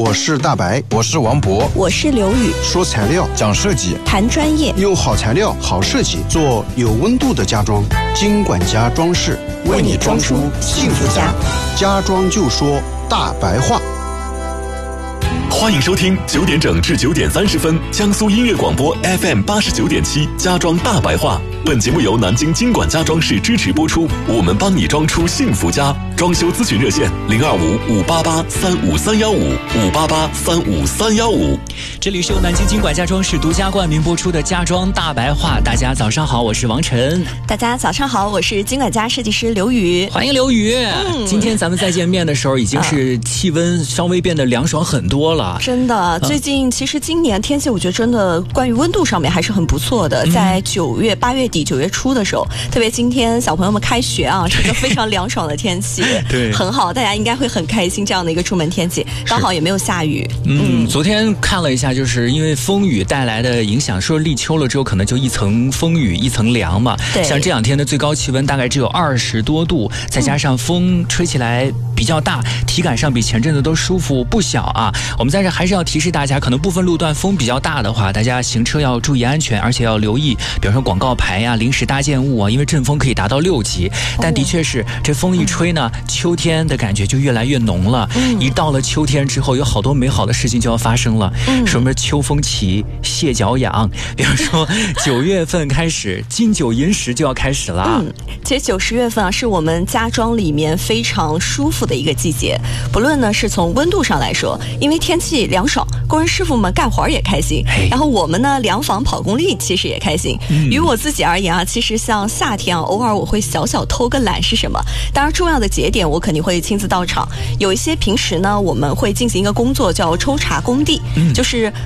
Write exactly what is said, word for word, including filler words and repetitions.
我是大白， 我是王博， 我是刘宇。 说材料， 讲设计， 谈专业， 用好材料、好设计，做有温度的家装。金管家装饰为你装出幸福家。 家装就说大白话。 欢迎收听九点整至九点三十分，江苏音乐广播 F M 八十九点七家装大白话。本节目由南京金管家装饰支持播出，我们帮你装出幸福家。装修咨询热线零二五五八八三五三幺五五八八三五三幺五。 这里是由南京金管家装饰独家冠名播出的家装大白话。大家早上好，我是王晨。 大家早上好，我是金管家设计师刘宇。 欢迎刘宇、嗯、今天咱们再见面的时候已经是气温稍微变得凉爽很多了。 真的，最近其实今年天气我觉得真的关于温度上面还是很不错的。在九月八月底九月初的时候，特别今天小朋友们开学啊，是一个非常凉爽的天气。 对， 很好，大家应该会很开心这样的一个出门天气，刚好也没有下雨。 嗯, 嗯昨天看了一下，就是因为风雨带来的影响，说立秋了之后可能就一层风雨一层凉嘛。 对， 像这两天的最高气温大概只有二十多度，再加上风吹起来比较大，体感上比前阵子都舒服不小啊。我们在这还是要提示大家，可能部分路段风比较大的话，大家行车要注意安全，而且要留意比如说广告牌呀、临时搭建物啊，因为阵风可以达到六级。但的确是这风一吹呢，秋天的感觉就越来越浓了。嗯、一到了秋天之后，有好多美好的事情就要发生了。嗯、什么秋风起，蟹脚痒，比方说九月份开始，金九银十就要开始了。 嗯，其实九十月份啊，是我们家装里面非常舒服的一个季节。不论呢是从温度上来说，因为天气凉爽，工人师傅们干活也开心，然后我们呢量房跑功率其实也开心。嗯、于我自己而言啊，其实像夏天啊，偶尔我会小小偷个懒是什么？当然重要的节点我肯定会亲自到场。有一些平时呢我们会进行一个工作叫抽查工地，嗯、就是